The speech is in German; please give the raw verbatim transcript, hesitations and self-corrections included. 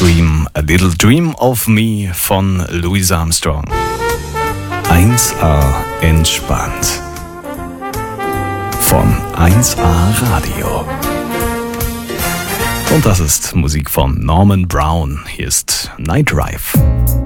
Dream, A Little Dream of Me von Louis Armstrong. eins A entspannt. Von eins A Radio. Und das ist Musik von Norman Brown. Hier ist Night Drive.